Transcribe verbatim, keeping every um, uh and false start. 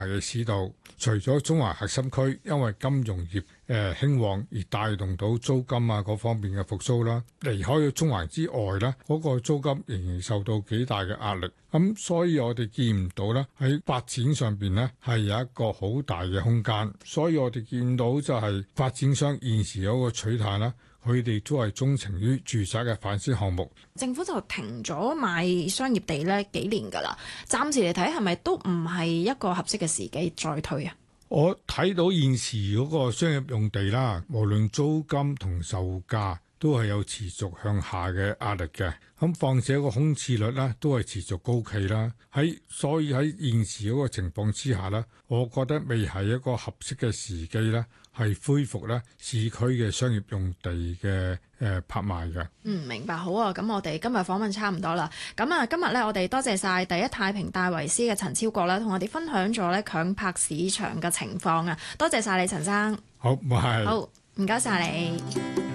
嘅市道。除咗中環核心區，因為金融業誒興旺而帶動到租金啊嗰方面嘅復甦啦，離開咗中環之外咧，嗰個租金仍然受到幾大嘅壓力。咁所以我哋見唔到咧喺發展上邊咧係有一個好大嘅空間。所以我哋見到就係發展商現時嗰個取態啦。佢哋都係鍾情於住宅嘅反先項目。 政府就停咗賣商業地咧幾年㗎啦，暫時嚟睇係咪都唔係一個合適嘅時機再推啊？ 我睇到現時嗰個商業用地啦，無論租金同售價都係有持續向下嘅壓力嘅。咁況且個空置率咧都係持續高企啦。喺所以喺現時嗰個情況之下咧，我覺得未係一個合適嘅時機咧，係恢復咧市區嘅商業用地嘅誒、呃、拍賣嘅。 嗯，明白，好啊。咁我哋今日訪問差唔多啦。咁啊，今日咧我哋多謝晒第一太平戴維斯嘅陳超國啦，同我哋分享咗咧強拍市場嘅情況啊。多謝晒你，陳生。 好，唔係。 好，唔該晒你。